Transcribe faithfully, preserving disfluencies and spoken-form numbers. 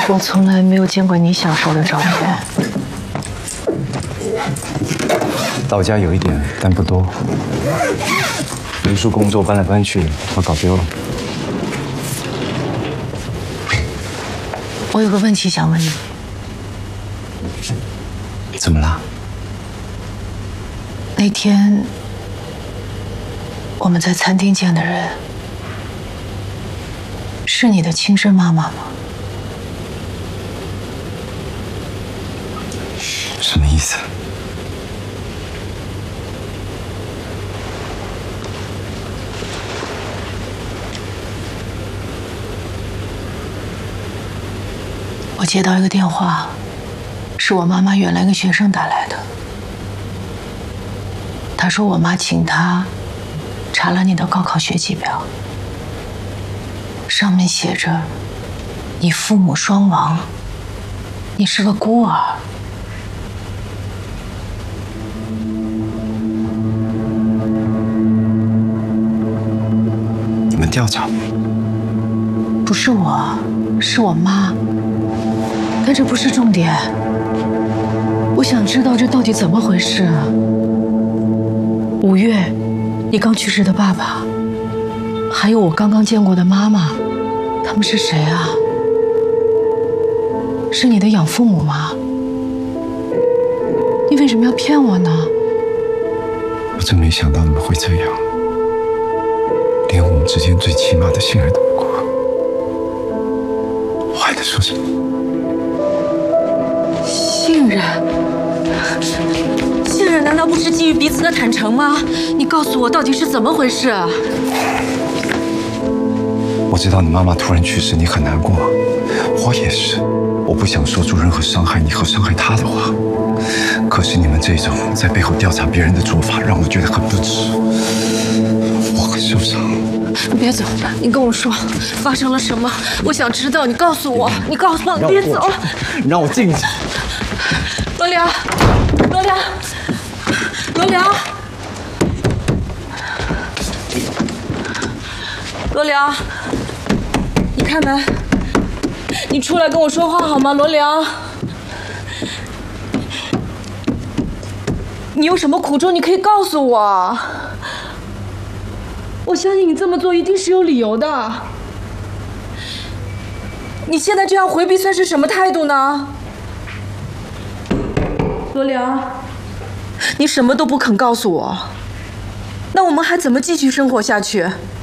我从来没有见过你小时候的照片。 到家有一点，但不多。读书工作搬来搬去，我搞丢了。 我有个问题想问你。 怎么了？ 那天我们在餐厅见的人，是你的亲生妈妈吗？ 什么意思？ 我接到一个电话，是我妈妈原来一个学生打来的。她说我妈请她查了你的高考学籍表，上面写着你父母双亡，你是个孤儿。 你们调查？ 不是我，是我妈。但这不是重点，我想知道这到底怎么回事啊？五月，你刚去世的爸爸，还有我刚刚见过的妈妈，他们是谁啊？是你的养父母吗？你为什么要骗我呢？ 我真没想到你们会这样，连我们之间最起码的信任都不过。我还能说什么？ 信任？信任难道不是基于彼此的坦诚吗？你告诉我到底是怎么回事？ 我知道你妈妈突然去世，你很难过，我也是。我不想说出任何伤害你和伤害她的话，可是你们这种在背后调查别人的做法，让我觉得很不值，我很受伤。 别走，你跟我说发生了什么，我想知道，你告诉我，你告诉我，别走， 你让我静静。 罗良，罗良，罗良，罗良，你开门，你出来跟我说话好吗？罗良，你有什么苦衷，你可以告诉我。我相信你这么做一定是有理由的。你现在这样回避算是什么态度呢？罗良，你什么都不肯告诉我，那我们还怎么继续生活下去？